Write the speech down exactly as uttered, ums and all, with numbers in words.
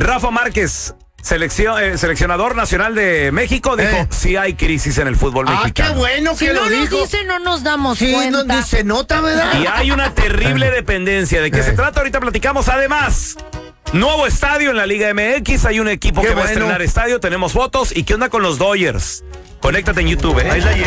Rafa Márquez, selección, eh, seleccionador nacional de México, dijo, Eh. sí hay crisis en el fútbol Ah, mexicano. qué bueno Si que no lo nos dijo. dice, no nos damos Sí, cuenta. no, ni se nota, ¿verdad? Y hay una terrible dependencia. ¿De qué Eh. se trata? Ahorita platicamos. Además, nuevo estadio en la Liga M X. Hay un equipo Qué que va a bueno. estrenar estadio. Tenemos fotos. ¿Y qué onda con los Dodgers? Conéctate en YouTube, ¿eh? Ahí la